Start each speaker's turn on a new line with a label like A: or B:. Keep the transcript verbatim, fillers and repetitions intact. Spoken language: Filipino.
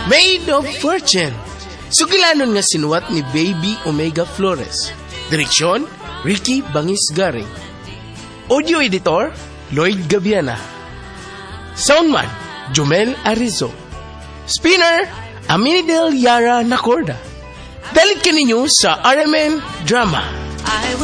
A: Made of Fortune. Sugilanon nga sinuwat ni Baby Omega Flores. Direksyon, Ricky Bangis Garing. Audio editor, Lloyd Gabiana. Soundman, Jomel Arizo. Spinner, Aminidel Yara Nacorda. Dalit ka ninyo sa R M N Drama.